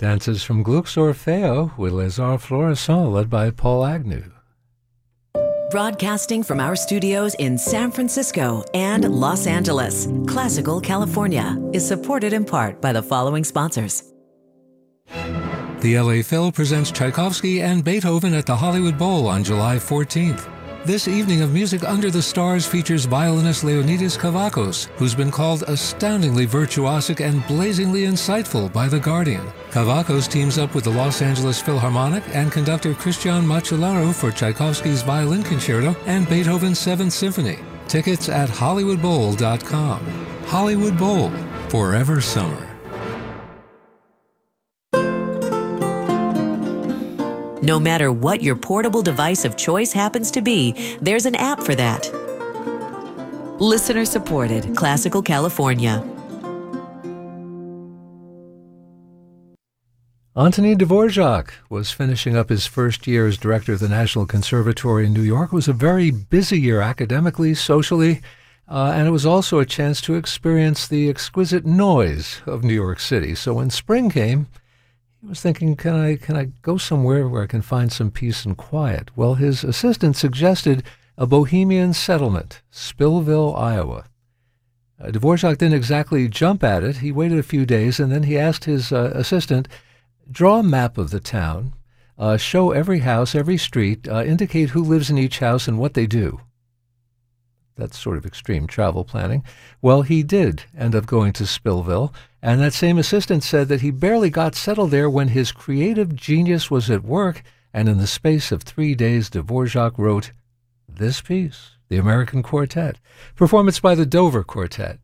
Dances from Gluck's Orfeo with Les Arts Florissants, led by Paul Agnew. Broadcasting from our studios in San Francisco and Los Angeles, Classical California is supported in part by the following sponsors. The LA Phil presents Tchaikovsky and Beethoven at the Hollywood Bowl on July 14th. This evening of Music Under the Stars features violinist Leonidas Kavakos, who's been called astoundingly virtuosic and blazingly insightful by The Guardian. Kavakos teams up with the Los Angeles Philharmonic and conductor Christian Macellaro for Tchaikovsky's Violin Concerto and Beethoven's Seventh Symphony. Tickets at HollywoodBowl.com. Hollywood Bowl, forever summer. No matter what your portable device of choice happens to be, there's an app for that. Listener supported, Classical California. Antonin Dvorak was finishing up his first year as director of the National Conservatory in New York. It was a very busy year academically, socially, and it was also a chance to experience the exquisite noise of New York City. So when spring came, he was thinking, can I go somewhere where I can find some peace and quiet? Well, his assistant suggested a bohemian settlement, Spillville, Iowa. Dvorak didn't exactly jump at it. He waited a few days, and then he asked his assistant, draw a map of the town, show every house, every street, indicate who lives in each house and what they do. That's sort of extreme travel planning. Well, he did end up going to Spillville, and that same assistant said that he barely got settled there when his creative genius was at work, and in the space of 3 days, Dvorak wrote this piece, The American Quartet, performance by the Dover Quartet.